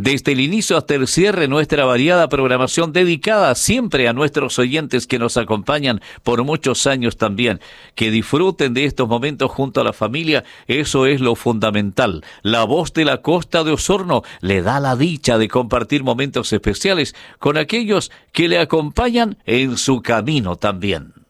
desde el inicio hasta el cierre, nuestra variada programación dedicada siempre a nuestros oyentes que nos acompañan por muchos años también. Que disfruten de estos momentos junto a la familia, eso es lo fundamental. La Voz de la Costa de Osorno le da la dicha de compartir momentos especiales con aquellos que le acompañan en su camino también.